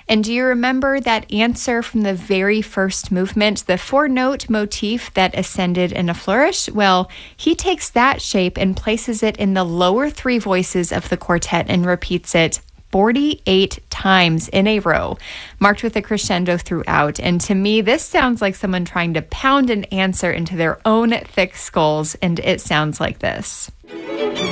And do you remember that answer from the very first movement, the four-note motif that ascended in a flourish? Well, he takes that shape and places it in the lower three voices of the quartet and repeats it 48 times in a row, marked with a crescendo throughout. And to me, this sounds like someone trying to pound an answer into their own thick skulls, and it sounds like this.